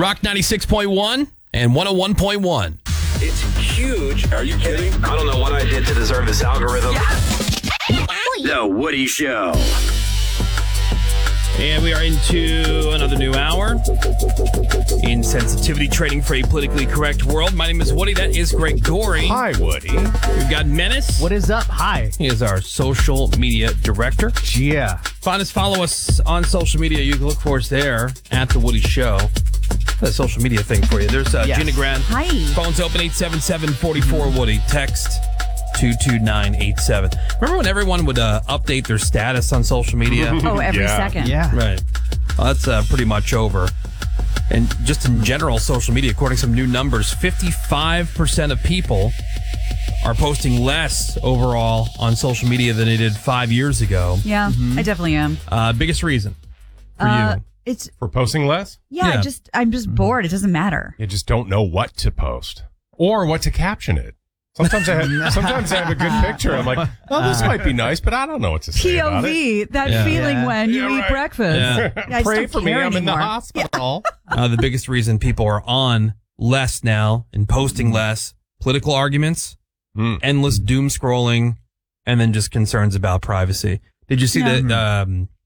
Rock 96.1 and 101.1. It's huge. Are you kidding? I don't know what I did to deserve this algorithm. The Woody Show. And we are into another new hour in sensitivity training for a politically correct world. My name is Woody. That is Greg Gorey. Hi, Woody. We've got Menace. What is up? Hi. He is our social media director. Yeah. Follow us on social media. You can look for us there at The Woody Show. A social media thing for you. There's Yes. Gina Grant. Hi. Phone's open 877-44-WOODY. Text 22987. Remember when everyone would update their status on social media? Oh, every Yeah. second. Yeah. Right. Well, that's pretty much over. And just in general, social media, according to some new numbers, 55% of people are posting less overall on social media than they did 5 years ago. Yeah, I definitely am. Biggest reason for you? It's For posting less? Yeah. I'm just bored. It doesn't matter. You just don't know what to post or what to caption it. Sometimes I have a good picture. I'm like, oh, this might be nice, but I don't know what to say about it. POV, that Yeah. feeling Yeah. when you Yeah, eat right. breakfast. Yeah. I just Pray don't for me. care I'm in the anymore. hospital. The biggest reason people are on less now and posting less, political arguments, endless doom scrolling, and then just concerns about privacy. Did you see that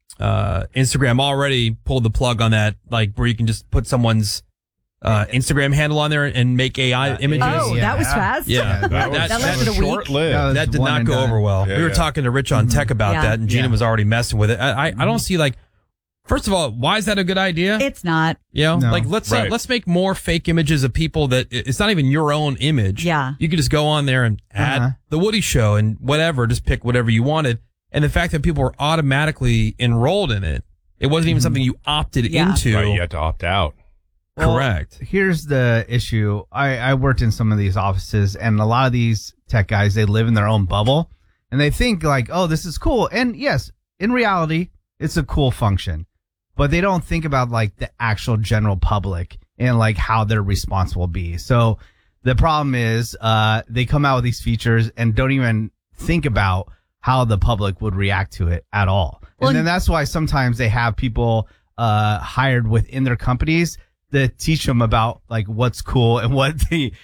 Instagram already pulled the plug on that, like where you can just put someone's Instagram handle on there and make AI images? Oh, Yeah. that was fast? Yeah. That lasted a week. short-lived. That did one not and go done. over well. Yeah, We were yeah. talking to Rich on Tech about Yeah. that, and Gina Yeah. was already messing with it. I don't see, like, first of all, why is that a good idea? It's not. You know, No. like let's Right. let's make more fake images of people that it's not even your own image. Yeah. You could just go on there and add the Woody Show and whatever, just pick whatever you wanted. And the fact that people were automatically enrolled in it, it wasn't even something you opted Yeah. into. Right, you had to opt out. Correct. Here's the issue. I worked in some of these offices, and a lot of these tech guys, they live in their own bubble, and they think like, oh, this is cool. And yes, in reality, it's a cool function, but they don't think about like the actual general public and like how their response will be. So the problem is, they come out with these features and don't even think about how the public would react to it at all. Well, And then that's why sometimes they have people, hired within their companies to teach them about like what's cool and what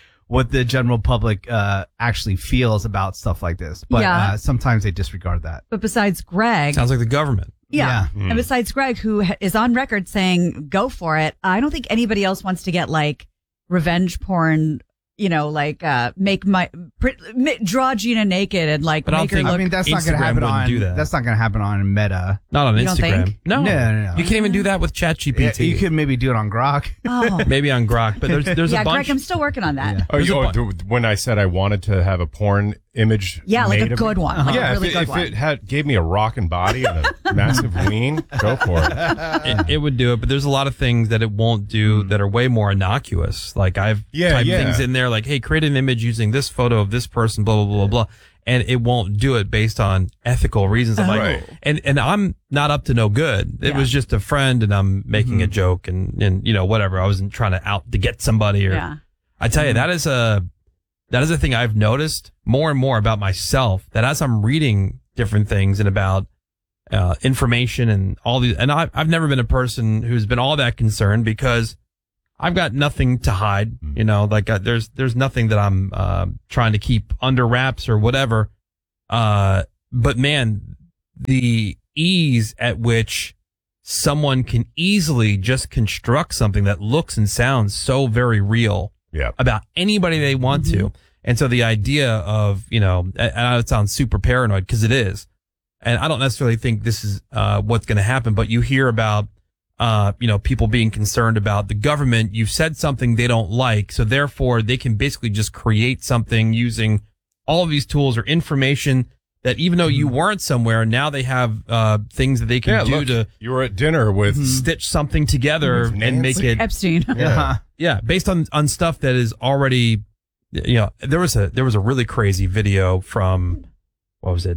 the general public actually feels about stuff like this. But Yeah. sometimes they disregard that. But besides Greg, Sounds like the government. yeah. Yeah. And besides Greg, who is on record saying, go for it, I don't think anybody else wants to get like revenge porn, you know, like draw Gina naked and like But I don't make her think- look. I mean, that's not going Instagram to happen wouldn't on. do that. That's not going to happen on Meta. Not on You don't Instagram. think? No. No. You can't even do that with ChatGPT. Yeah, you could maybe do it on Grok. Oh. Maybe on Grok, but there's Yeah, a bunch. Greg, I'm still working on that. Oh, when I said I wanted to have a porn image, Yeah, like made a of good me? one, like a yeah, really if good it, one. if it gave me a rockin' body and a massive ween, go for it. It would do it, but there's a lot of things that it won't do that are way more innocuous. Like I've typed things in there like, hey, create an image using this photo of this person, blah, blah, blah, blah. And it won't do it based on ethical reasons. I'm like, Right. and I'm not up to no good. It Yeah. was just a friend and I'm making a joke and, you know, whatever. I wasn't trying to out to get somebody or Yeah. I tell you, that is a thing I've noticed more and more about myself, that as I'm reading different things and about information and all these, and I've never been a person who's been all that concerned because I've got nothing to hide, you know, like there's nothing that I'm trying to keep under wraps or whatever. But man, the ease at which someone can easily just construct something that looks and sounds so very real Yeah. about anybody they want to. And so the idea of, you know, and I know it sounds super paranoid because it is. And I don't necessarily think this is what's going to happen, but you hear about, you know, people being concerned about the government. You've said something they don't like. So therefore they can basically just create something using all of these tools or information that even though you weren't somewhere, now they have things that they can do look, to you were at dinner with stitch something together With and make Nancy it Epstein. yeah, based on stuff that is already, you know, there was a really crazy video from, what was it,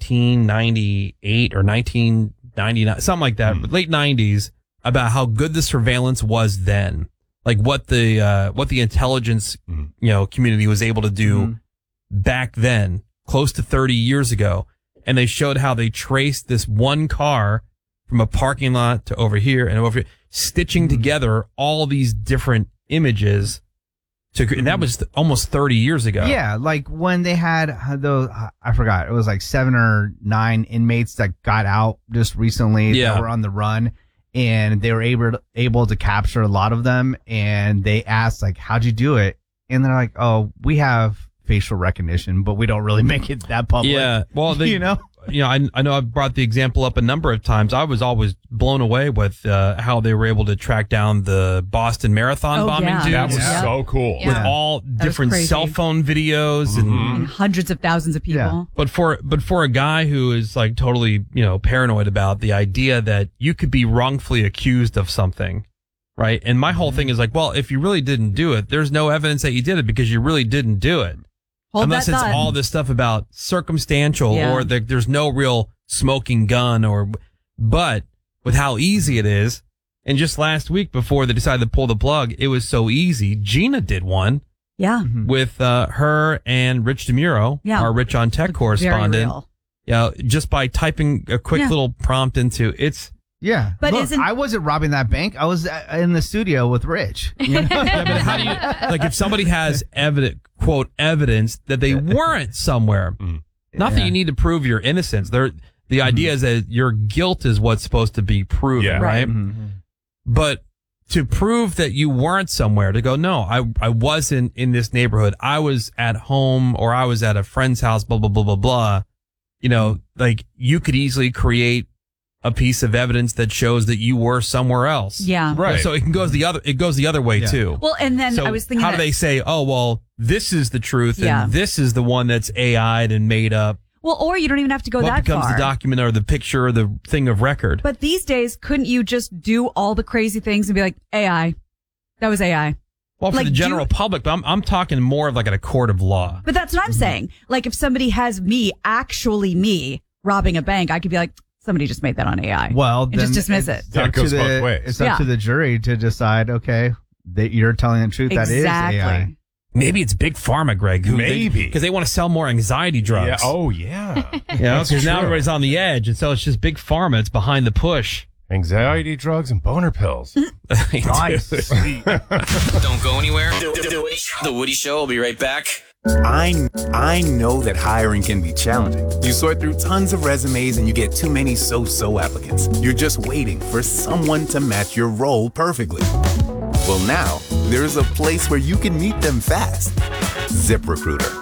1998 or 1999, something like that, late 90s, about how good the surveillance was then, like what the intelligence, you know, community was able to do back then, close to 30 years ago, and they showed how they traced this one car from a parking lot to over here and over here, stitching together all these different images. And that was almost 30 years ago. Yeah, like when they had those, I forgot, it was like 7 or 9 inmates that got out just recently Yeah. that were on the run, and they were able to capture a lot of them, and they asked, like, how'd you do it? And they're like, oh, we have facial recognition, but we don't really make it that public. Yeah. Well, you know? I know I've brought the example up a number of times. I was always blown away with how they were able to track down the Boston Marathon bombing yeah. dudes That was Yeah. so cool. Yeah. with all different crazy. cell phone videos And hundreds of thousands of people. Yeah. But for a guy who is like totally, paranoid about the idea that you could be wrongfully accused of something, right? And my whole thing is like, well, if you really didn't do it, there's no evidence that you did it because you really didn't do it. Hold Unless that it's thought. all this stuff about circumstantial Yeah. or there's no real smoking gun but with how easy it is. And just last week before they decided to pull the plug, it was so easy. Gina did one Yeah. with her and Rich DeMuro, Yeah. our Rich on Tech Very correspondent. real. Yeah, just by typing a quick Yeah. little prompt into it's. Yeah. But Look, isn't- I wasn't robbing that bank. I was in the studio with Rich. You know? Yeah, but how do you like if somebody has evidence that they weren't somewhere? Not that Yeah. you need to prove your innocence. The idea is that your guilt is what's supposed to be proven, Yeah. right? Mm-hmm. But to prove that you weren't somewhere, to go, no, I wasn't in this neighborhood. I was at home or I was at a friend's house, blah, blah, blah, blah, blah. Like you could easily create a piece of evidence that shows that you were somewhere else. Yeah. Right. So it goes the other way Yeah. too. Well, and then So I was thinking how do that- they say, oh, well, this is the truth Yeah. and this is the one that's AI'd and made up? Well, or you don't even have to go What that becomes far. the document or the picture or the thing of record? But these days, couldn't you just do all the crazy things and be like, AI? That was AI. Well, for like, the general public, but I'm talking more of like at a court of law. But that's what I'm saying. Like if somebody has me robbing a bank, I could be like, somebody just made that on AI. Well, and then just dismiss it's it. Yeah, it up to goes both the- ways. It's up Yeah. to the jury to decide, okay, that you're telling the truth. That is AI. Exactly. Maybe it's Big Pharma, Greg. Maybe. Because they want to sell more anxiety drugs. Yeah. Oh, yeah. Because now true. everybody's on the edge. And so it's just Big Pharma. It's behind the push. Anxiety drugs and boner pills. Nice. Don't go anywhere. The Woody Show will be right back. I know that hiring can be challenging. You sort through tons of resumes and you get too many so-so applicants. You're just waiting for someone to match your role perfectly. Well, now there's a place where you can meet them fast. ZipRecruiter.